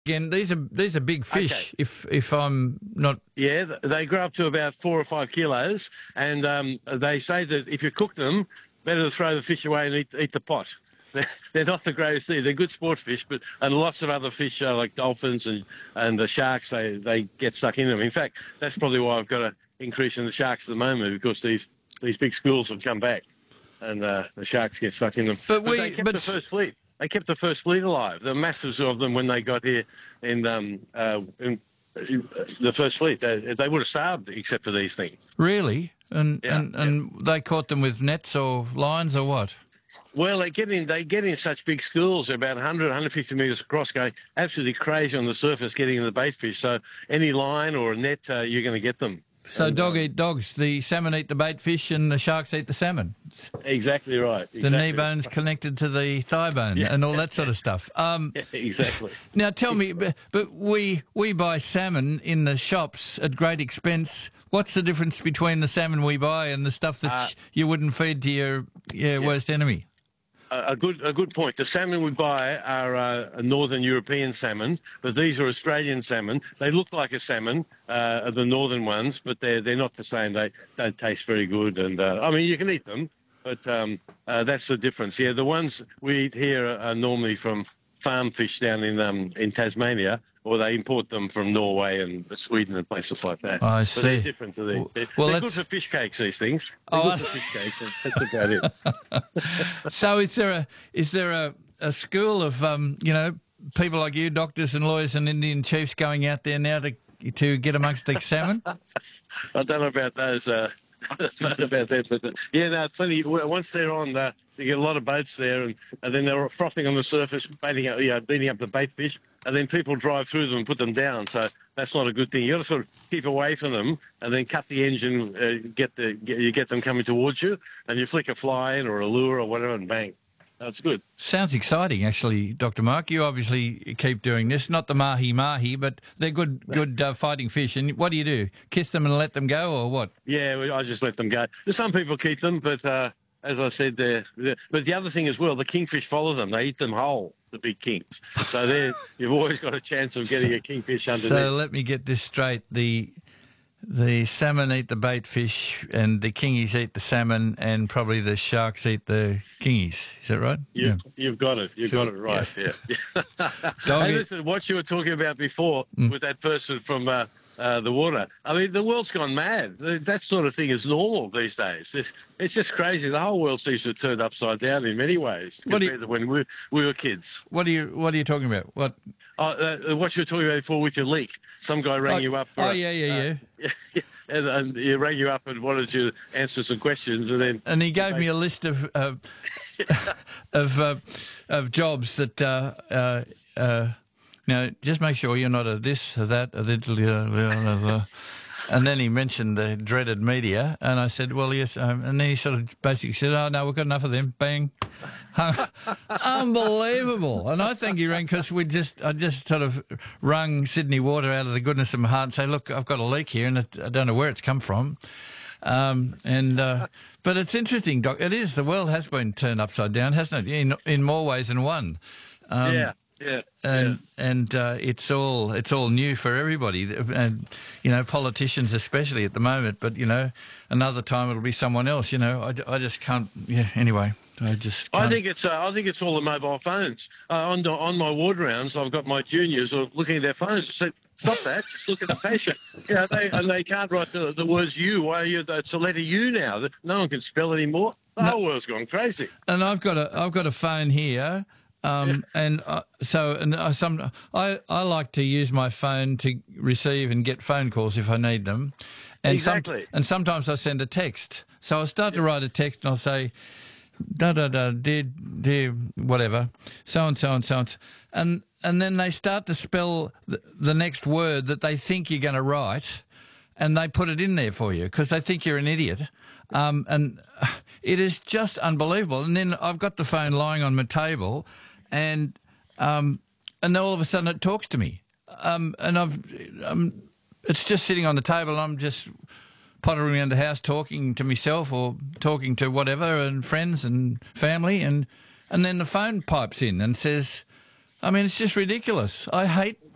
Again, these are big fish. Okay. If I'm not, Yeah, they grow up to about 4 or 5 kilos, and they say that if you cook them, better to throw the fish away and eat the pot. They're not the greatest thing. They're good sport fish, and lots of other fish like dolphins and the sharks, they get stuck in them. In fact, that's probably why I've got an increase in the sharks at the moment, because these big schools have come back, and the sharks get stuck in them. But they kept the first fleet. They kept the first fleet alive. The masses of them when they got here in the first fleet, they would have starved except for these things. really, and they caught them with nets or lines or what? Well, they get in such big schools, about 100, 150 metres across, going absolutely crazy on the surface, getting in the bait fish. So any line or a net, you're going to get them. So dog eat dogs. The salmon eat the bait fish and the sharks eat the salmon. Exactly right. Exactly. The knee bone's connected to the thigh bone and all that sort of stuff. Exactly. Now tell me, but we buy salmon in the shops at great expense. What's the difference between the salmon we buy and the stuff that you wouldn't feed to your worst enemy? A good point. The salmon we buy are a northern European salmon, but these are Australian salmon. They look like a salmon, the northern ones, but they're not the same. They don't taste very good, and I mean you can eat them, but that's the difference. Yeah, the ones we eat here are normally from farm fish down in Tasmania, or they import them from Norway and Sweden and places like that. I see. But they're different to these. They're good for fish cakes, these things. They're good for fish cakes. That's about it. So is there a school of people like you, doctors and lawyers and Indian chiefs, going out there now to get amongst the salmon? I don't know about those. I don't know about that, but yeah, no, plenty. Once they're on, you get a lot of boats there, and then they're frothing on the surface, beating up the bait fish, and then people drive through them and put them down. So that's not a good thing. You got to sort of keep away from them, and then cut the engine, get them coming towards you, and you flick a fly in or a lure or whatever, and bang. That's good. Sounds exciting, actually, Dr. Mark. You obviously keep doing this. Not the mahi-mahi, but they're good fighting fish. And what do? Kiss them and let them go, or what? Yeah, I just let them go. Some people keep them, but as I said, but the other thing as well, the kingfish follow them. They eat them whole, the big kings. So you've always got a chance of getting a kingfish underneath. So let me get this straight. The salmon eat the bait fish, and the kingies eat the salmon, and probably the sharks eat the kingies. Is that right? You've got it. You've got it right. Yeah. Hey, listen, what you were talking about before with that person from the water. I mean, the world's gone mad. That sort of thing is normal these days. It's just crazy. The whole world seems to have turned upside down in many ways compared to when we were kids. What are you talking about? What? What you were talking about before with your leak. Some guy rang you up. Yeah. And he rang you up and wanted you to answer some questions, and he gave me a list of jobs that. Now, just make sure you're not a this, a that, a little. And then he mentioned the dreaded media, and I said, well, yes. And then he sort of basically said, oh, no, we've got enough of them. Bang. Unbelievable. And I think he rang because I just sort of wrung Sydney Water out of the goodness of my heart and say, look, I've got a leak here, and I don't know where it's come from. But it's interesting, Doc. It is. The world has been turned upside down, hasn't it? In more ways than one. Yeah. And it's all new for everybody, and politicians especially at the moment. But another time it'll be someone else. I just can't. Yeah. Anyway, I just. Can't. I think it's all the mobile phones. On my ward rounds, I've got my juniors looking at their phones. I said, stop that! Just look at the patient. They can't write the words "you." Why it's a letter "U" now. No one can spell anymore. The whole world's gone crazy. And I've got a phone here. I like to use my phone to receive and get phone calls if I need them. And exactly. And sometimes I send a text. So I'll start to write a text and I'll say, dear, whatever, so and so and so and then they start to spell the next word that they think you're going to write, and they put it in there for you because they think you're an idiot. And it is just unbelievable. And then I've got the phone lying on my table, and all of a sudden it talks to me. It's just sitting on the table, and I'm just pottering around the house talking to myself or talking to whatever, and friends and family, and then the phone pipes in and says, I mean, it's just ridiculous. I hate